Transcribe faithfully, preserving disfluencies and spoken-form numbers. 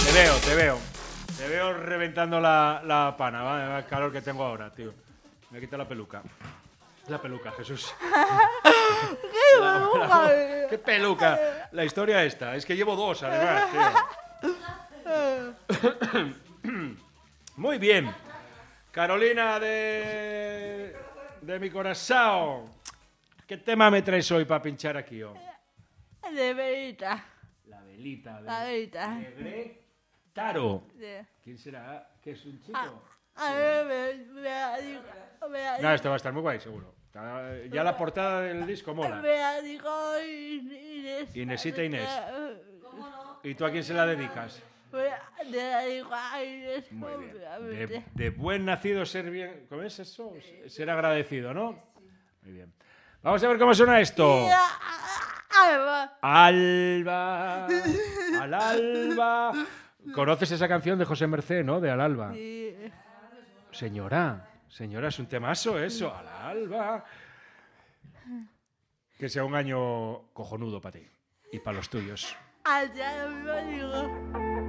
Te veo, te veo. Te veo reventando la, la pana, ¿vale? El calor que tengo ahora, tío. Me quita la peluca. La peluca, Jesús. ¡Qué peluca! ¿Qué peluca? La historia esta. Es que llevo dos, además, tío. Muy bien. Carolina de... de mi corazón. ¿Qué tema me traes hoy para pinchar aquí, oh? De velita. La velita. De, La velita. De Greg Taro. Sí. ¿Quién será? ¿Qué es un chico? Ah, a ver, me, me ha dicho, me ha No, esto va a estar muy guay, seguro. Ya la portada del disco mola. Me ha dicho Inés. Inesita Inés. ¿Cómo no? ¿Y tú a quién se la dedicas? Me ha dicho a Inés. Muy bien. De, obviamente. de buen nacido ser bien... ¿Cómo es eso? Ser agradecido, ¿no? Muy bien. Vamos a ver cómo suena esto. Y a- Alba. Alba, al alba. ¿Conoces esa canción de José Mercé, no? De Al alba. Sí. Señora, señora, es un temazo eso. Al alba. Que sea un año cojonudo para ti y para los tuyos. Allá me digo.